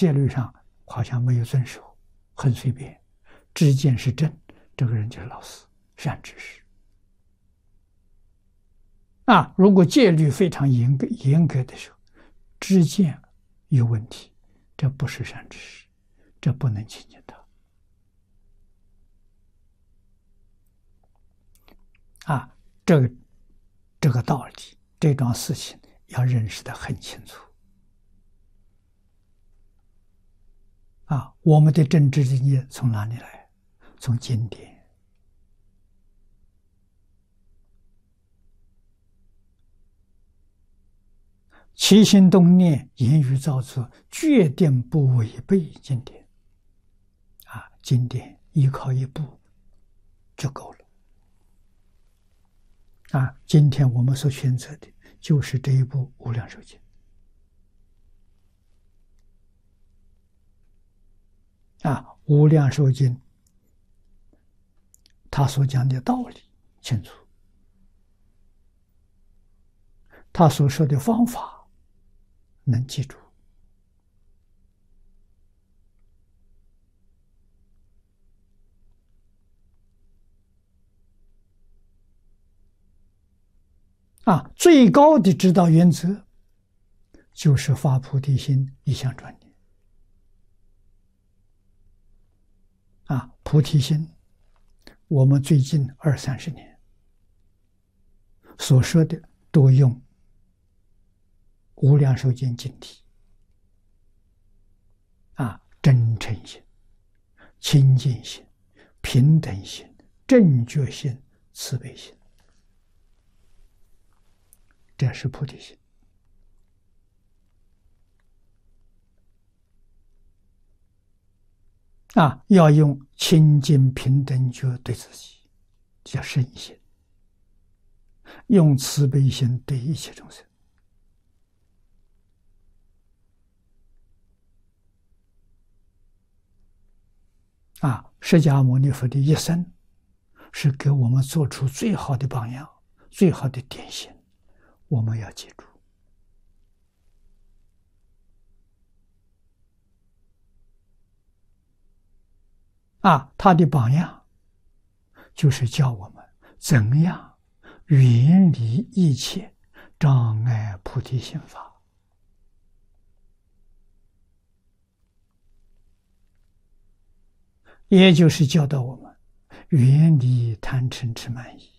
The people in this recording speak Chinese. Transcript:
戒律上好像没有遵守，很随便，知见是正，这个人就是老实善知识。如果戒律非常严格的时候，知见有问题，这不是善知识，这不能亲近他。这个道理，这桩事情要认识得很清楚。我们的政治正见从哪里来？从经典。起心动念、言语造作，决定不违背经典。经典依靠一部就够了。今天我们所选择的就是这一部《无量寿经》。《无量寿经》他所讲的道理清楚，他所说的方法能记住。最高的指导原则就是发菩提心，一向专念。菩提心，我们最近20-30年所说的多用无量寿经经题。真诚心、清净心、平等心、正觉心、慈悲心，这是菩提心。要用清净平等觉对自己，叫圣心；用慈悲心对一切众生。释迦牟尼佛的一生是给我们做出最好的榜样、最好的典型，我们要记住。他的榜样就是教我们怎样远离一切障碍菩提心法，也就是教导我们远离贪嗔痴慢疑。